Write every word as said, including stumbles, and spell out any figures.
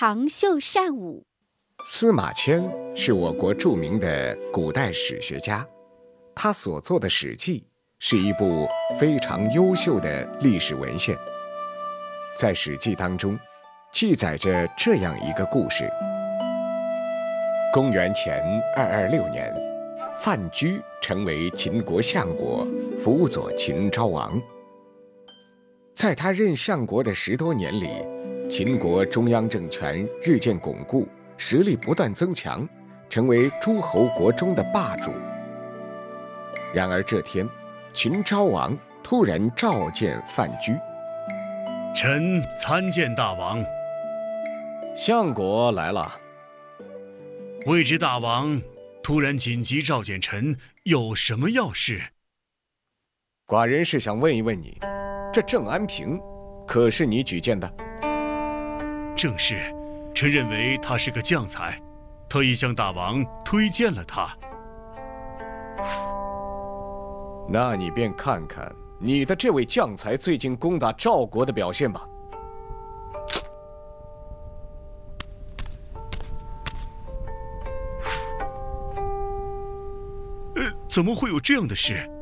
长袖善舞。 司马迁是我国著名的古代史学家，他所作的《史记》是一部非常优秀的历史文献。在《史记》当中，记载着这样一个故事：公元前二二六年，范雎成为秦国相国，辅佐秦昭王。在他任相国的十多年里，秦国中央政权日渐巩固，实力不断增强，成为诸侯国中的霸主。然而这天，秦昭王突然召见范雎：“ 臣参见大王。”“ 相国来了。”“ 未知大王突然紧急召见臣，有什么要事？”“ 寡人是想问一问你，这郑安平可是你举荐的？”“ 正是，臣认为他是个将才，特意向大王推荐了他。”“ 那你便看看你的这位将才最近攻打赵国的表现吧。”“ 呃，怎么会有这样的事？”